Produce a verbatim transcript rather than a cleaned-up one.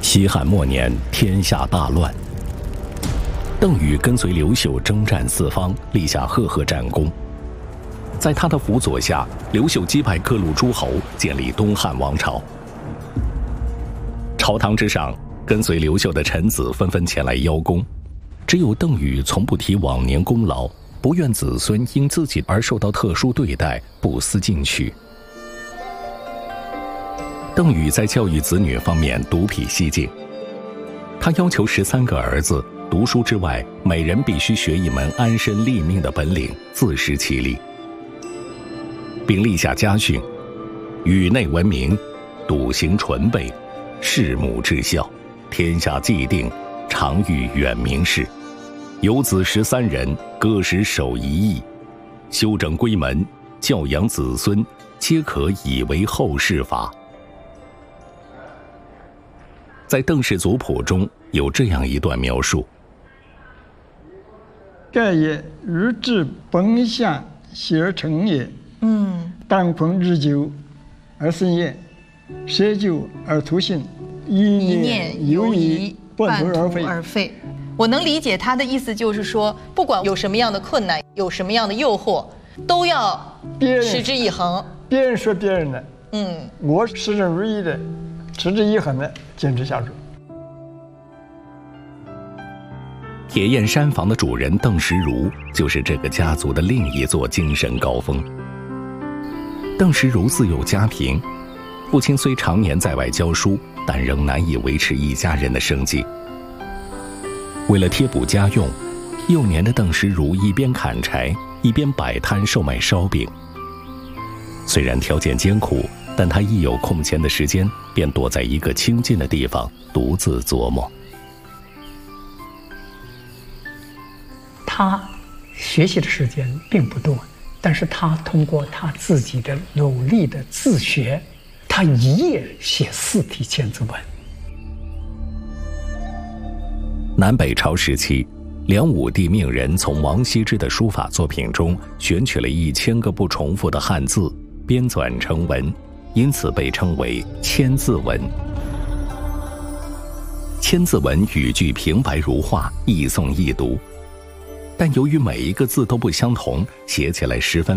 西汉末年，天下大乱。邓禹跟随刘秀征战四方，立下赫赫战功。在他的辅佐下，刘秀击败各路诸侯，建立东汉王朝。朝堂之上，跟随刘秀的臣子纷纷前来邀功，只有邓禹从不提往年功劳，不愿子孙因自己而受到特殊对待，不思进取。邓禹在教育子女方面独辟蹊径，他要求十三个儿子读书之外，每人必须学一门安身立命的本领，自食其力，并立下家训：宇内闻名，笃行纯备，事母至孝，天下既定，常欲远名士。有子十三人，各使守一役，修整闺门，教养子孙，皆可以为后世法。在邓氏族谱中有这样一段描述： 盖也日至本相，喜而成也。 嗯， 当坤日久而生焉，舍久而徒信，一念犹疑，半途而废。 而废。我能理解他的意思，就是说，不管有什么样的困难，有什么样的诱惑，都要持之以恒。 别人说别人的， 嗯， 我始终如一的，持之以恒的坚持下去。 铁砚山房的主人邓石如，就是这个家族的另一座精神高峰。邓石如自幼家贫，父亲虽常年在外教书，但仍难以维持一家人的生计。为了贴补家用，幼年的邓石如一边砍柴，一边摆摊售卖烧饼。虽然条件艰苦，但他一有空闲的时间，便躲在一个清静的地方，独自琢磨。 他学习的时间并不多，但是他通过他自己的努力的自学，他一夜写四体千字文。 南北朝时期，梁武帝命人从王羲之的书法作品中选取了一千个不重复的汉字，编纂成文，因此被称为千字文。千字文语句平白如画，易诵易读，但由于每一个字都不相同，写起来十分